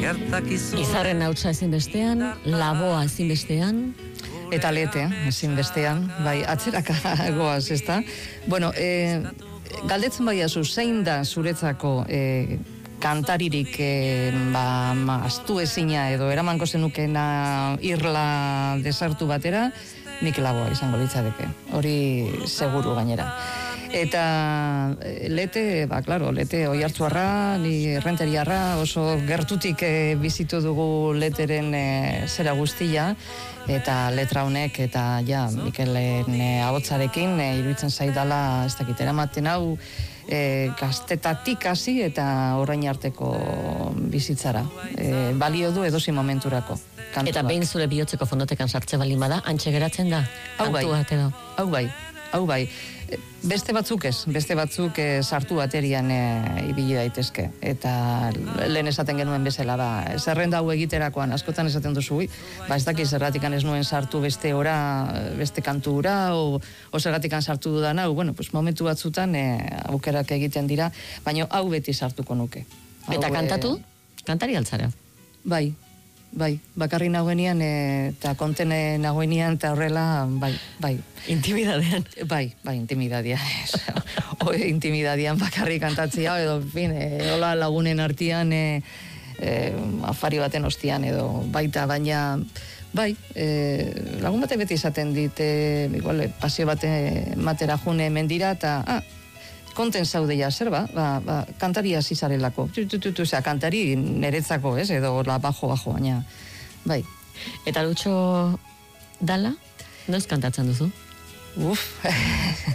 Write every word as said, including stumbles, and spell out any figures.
Izarren hautsa ezinbestean, laboa ezinbestean, eta lete, ezinbestean, bai, atzeraka goaz, ezta? Bueno, e, galdetzen baiazu, zein da zuretzako e, kantaririk e, ba, ma, astu ezina edo eramango zenukena irla desartu batera, Mikel Laboa izango litzateke, hori seguru gainera. Eta lete, ba, klaro, lete oihartzuarra, ni errenteriarra, oso gertutik e, bizitu dugu leteren e, zera guztia, eta letra honek, eta ja, Mikelen e, ahotsarekin, e, iruditzen zaidala, ez dakit, eramaten hau, e, gaztetatik hasi eta orain arteko bizitzara. E, balio du edozi momenturako. Kantuak. Eta behin zure bihotzeko fondotekan sartze balin bada, antxe geratzen da, hau bai, kantu bat edo. Hau bai, hau bai. Beste batzuk ez, beste batzuk e, sartu baterian e, ibili daitezke. Eta lehen esaten genuen bezala, ba, zerrenda hau egiterakoan, askotan esaten duzu, ba ez dakiz zerratikan ez nuen sartu beste ora, beste kantura, o, o zerratikan sartu dudan hau, bueno, pues momentu batzutan e, aukerak egiten dira, baina hau beti sartuko nuke. Hau, eta kantatu? E, Kantari altzara? Bai. Bai, bakarri nagoenian eta kontene nagoenian eta horrela, bai, bai. Intimidadean. Bai, bai, intimidadia. Oe, intimidadian bakarri kantatzea, edo, fin, e, hola lagunen artian, e, e, afari baten ostian, edo baita, baina, bai, e, lagun bate beti izaten dit, e, igual, pasio bate matera june mendira, eta, ah, konten zaudeia, zer ba, ba, ba kantaria zizarelako. Osea, kantari neretzako, ez, edo la bajo-bajo, baina, bai. Eta Lutxo Dala, noiz kantatzen duzu? Uf,